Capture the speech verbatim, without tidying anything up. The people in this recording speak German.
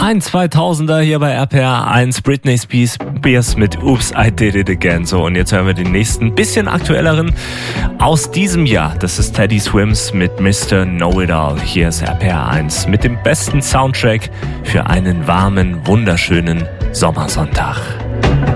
Ein zweitausender hier bei R P R eins, Britney Spears mit Oops, I Did It Again. So, und jetzt hören wir den nächsten, bisschen aktuelleren aus diesem Jahr. Das ist Teddy Swims mit Mister Know-It-All. Hier ist R P R eins mit dem besten Soundtrack für einen warmen, wunderschönen Sommersonntag.